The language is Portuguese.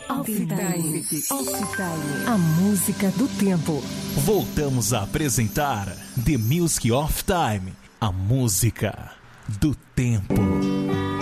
Off-Time. A música do tempo. Voltamos a apresentar The Music of Time, a música do tempo.